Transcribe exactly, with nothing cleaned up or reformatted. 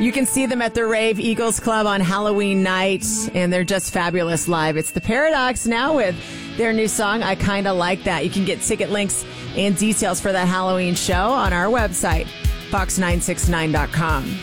You can see them at the Rave Eagles Club on Halloween night, and they're just fabulous live. It's The Paradox now with their new song, I Kinda Like That. You can get ticket links and details for that Halloween show on our website, fox nine six nine dot com.